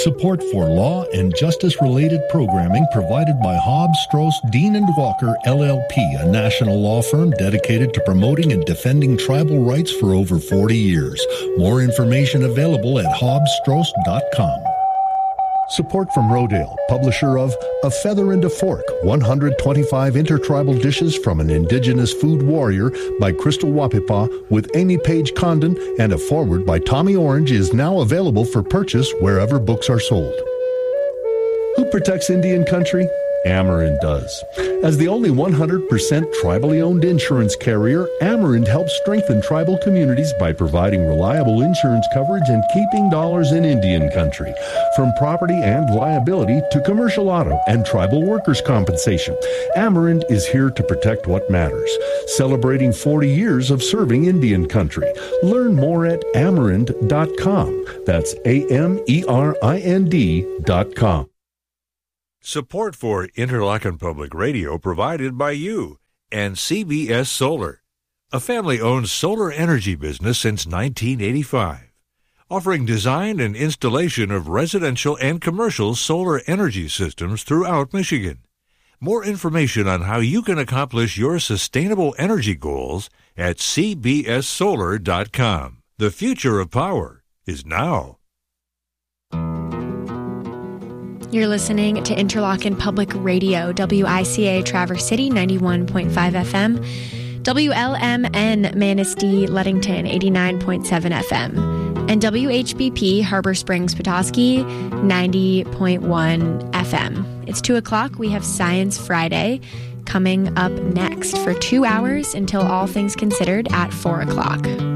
Support for law and justice-related programming provided by Hobbs, Strauss, Dean & Walker, LLP, a national law firm dedicated to promoting and defending tribal rights for over 40 years. More information available at hobbsstrauss.com. Support from Rodale, publisher of A Feather and a Fork, 125 Intertribal Dishes from an Indigenous Food Warrior by Crystal Wapipa with Amy Page Condon, and a foreword by Tommy Orange is now available for purchase wherever books are sold. Who protects Indian country? Amerind does. As the only 100% tribally owned insurance carrier, Amerind helps strengthen tribal communities by providing reliable insurance coverage and keeping dollars in Indian country. From property and liability to commercial auto and tribal workers' compensation, Amerind is here to protect what matters. Celebrating 40 years of serving Indian country. Learn more at amerind.com. That's AMERIND.com. Support for Interlochen Public Radio provided by you and CBS Solar, a family-owned solar energy business since 1985, offering design and installation of residential and commercial solar energy systems throughout Michigan. More information on how you can accomplish your sustainable energy goals at cbssolar.com. The future of power is now. You're listening to Interlochen Public Radio, WICA Traverse City, 91.5 FM, WLMN Manistee, Leadington, 89.7 FM, and WHBP Harbor Springs, Petoskey, 90.1 FM. It's 2 o'clock. We have Science Friday coming up next for 2 hours until All Things Considered at 4 o'clock.